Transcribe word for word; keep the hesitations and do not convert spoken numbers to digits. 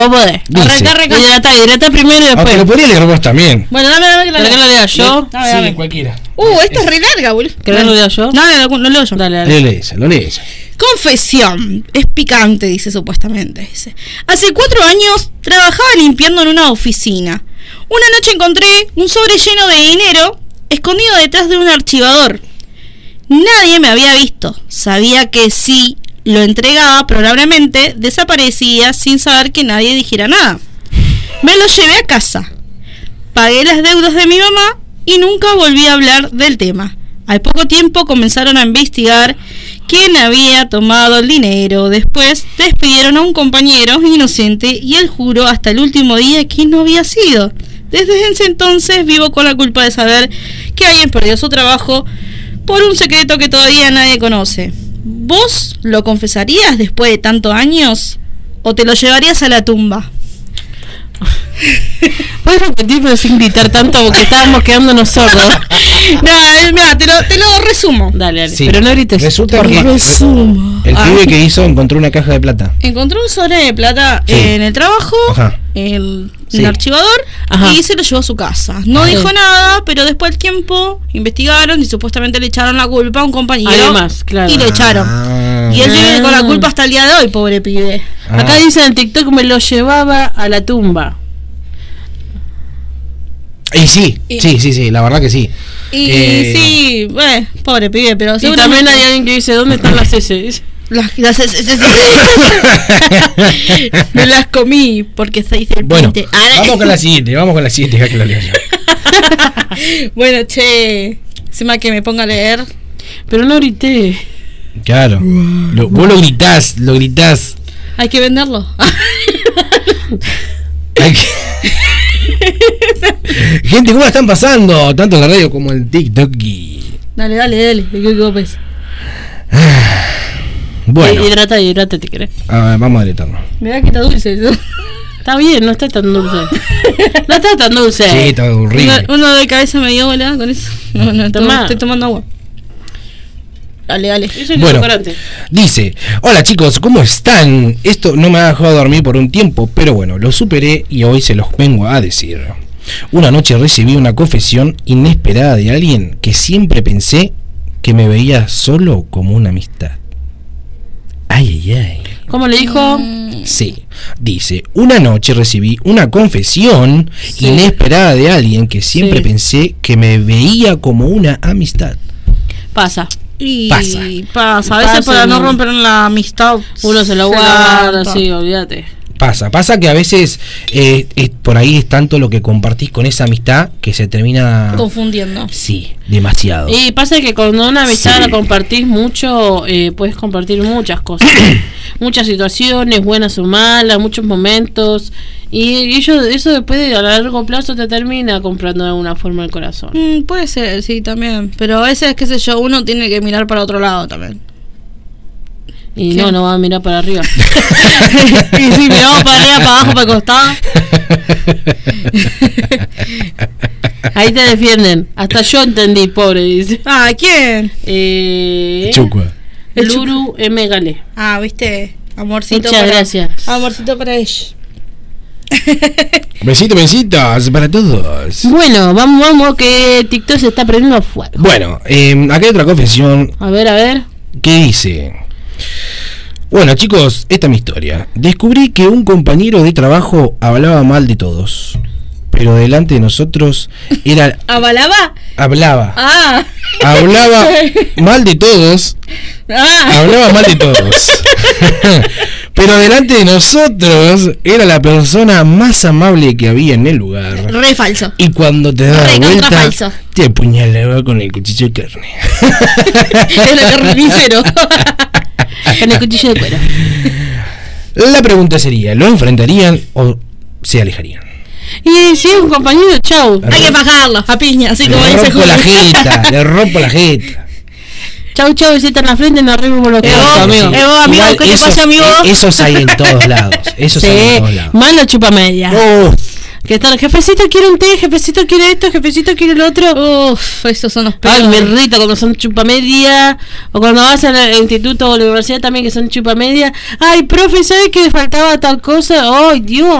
Vos podés. Arranca, arranca. Hidrata, hidrata primero y después. Aunque lo podría leer vos también. Bueno, dame, dame que la, que la lea yo. Le, sí, dame. Cualquiera. Uh, esta es re larga, boludo. ¿Querés lo lea yo? No, no, lo leo yo. Dale, dale. Lo lees, lo lees. Confesión. Es picante, dice supuestamente. Dice. Hace cuatro años trabajaba limpiando en una oficina. Una noche encontré un sobre lleno de dinero escondido detrás de un archivador. Nadie me había visto. Sabía que si lo entregaba, probablemente desaparecía sin saber que nadie dijera nada. Me lo llevé a casa. Pagué las deudas de mi mamá y nunca volví a hablar del tema. Al poco tiempo comenzaron a investigar quién había tomado el dinero. Después despidieron a un compañero inocente y él juró hasta el último día quién no había sido. Desde ese entonces vivo con la culpa de saber que alguien perdió su trabajo por un secreto que todavía nadie conoce. ¿Vos lo confesarías después de tantos años o te lo llevarías a la tumba? ¿Puedes repetir pero sin gritar tanto porque estábamos quedándonos sordos? No, mira, te lo, te lo resumo. Dale, dale. Sí. Pero no grites. Resulta que resumo. El Ah. pibe que hizo encontró una caja de plata. Encontró un sobre de plata Sí. en el trabajo, Ajá. en el, Sí. el archivador, Ajá. y se lo llevó a su casa. No Sí. dijo nada, pero después del tiempo investigaron y supuestamente le echaron la culpa a un compañero. Además, claro. Y lo echaron. Ah. Y él vive Ah. con la culpa hasta el día de hoy, pobre pibe. Ah. Acá dice en TikTok me lo llevaba a la tumba. Y sí, Y- sí, sí, sí, la verdad que sí. Y Eh, sí, bueno, pobre pibe, pero Y seguramente- también hay alguien que dice, ¿dónde están las S? Dice, Las, las, es- es- es- me las comí porque se dice el Bueno, pinte. Ah, vamos con la siguiente, vamos con la siguiente, ya que la leo yo. Bueno, che, encima que me ponga a leer. pero no grité. Claro. Lo, vos lo gritás, lo gritás. Hay que venderlo. Hay que- Gente, ¿cómo la están pasando? Tanto en la radio como en TikTok y... Dale, dale, dale. ¿Qué copes? Bueno, Hidrata, hidrata, ¿te querés? ah, vamos a deletarlo. Mirá que está dulce eso. Está bien, no está tan dulce. No está tan dulce. Sí, está horrible. Uno, uno de cabeza me dio bola con eso. No, no, Tomá. estoy, estoy tomando agua. Dale, dale. Eso es Bueno, edulcorante. dice, hola chicos, ¿cómo están? Esto no me ha dejado dormir por un tiempo, pero bueno, lo superé y hoy se los vengo a decir. Una noche recibí una confesión inesperada de alguien que siempre pensé que me veía solo como una amistad. Ay, ay, ay. ¿Cómo le dijo? Sí, dice, una noche recibí una confesión Sí. inesperada de alguien que siempre Sí. pensé que me veía como una amistad. Pasa. Y Pasa. pasa. A veces Pasa, para no no. romper la amistad. Uno se lo la guarda, guarda. sí, olvídate. Pasa, pasa que a veces eh, es- por ahí es tanto lo que compartís con esa amistad que se termina... Confundiendo. Sí, demasiado. Y pasa que cuando una amistad Sí. la compartís mucho, eh, puedes compartir muchas cosas. Muchas situaciones, buenas o malas, muchos momentos. Y ello, eso después de, a largo plazo te termina comprando de alguna forma el corazón. Mm, puede ser, sí, también. Pero a veces, qué sé yo, uno tiene que mirar para otro lado también. Y ¿Qué? no, no va a mirar para arriba. Y si miramos para arriba, para abajo, para el costado. Ahí te defienden. Hasta yo entendí, pobre, dice. Ah, ¿quién? Eh, Chucua. El Luru M. Galé. Ah, viste. Amorcito. Muchas para, gracias. Amorcito para ella. Besitos, besitos para todos. Bueno, vamos, vamos, que TikTok se está prendiendo a fuego. Bueno, eh, acá hay otra confesión A ver, a ver. que dice... Bueno chicos, esta es mi historia. Descubrí que un compañero de trabajo hablaba mal de todos. Pero delante de nosotros era... ¿Avalaba? Hablaba. Ah. Hablaba mal de todos. Ah. Hablaba mal de todos. Pero delante de nosotros era la persona más amable que había en el lugar. Re falso. Y cuando te das Re contra vuelta, falso. te apuñalaba con el cuchillo de carne. Era carnicero. Con el cuchillo de cuero. La pregunta sería, ¿lo enfrentarían o se alejarían? Y si es un compañero, chau. Hay que bajarlo a piña, así como Le dice rompo la Julio. jeta, le rompo la jeta. Chau, chau, besita en la frente, nos reímos por los Eh, codos, vos, amigo. eh, vos, amigo, Igual ¿qué te esos- pasa, amigo? eh, Esos hay en todos lados. Esos hay en Sí, todos lados. más la chupa media. Uf, Que Que están, jefecito quiere un té, jefecito quiere esto, jefecito quiere el otro. Uf, esos son los Ay, peores. me irrita cuando son chupamedia. O cuando vas al instituto o la universidad también que son chupamedia. Ay, profe, ¿sabe que faltaba tal cosa? Ay, Dios.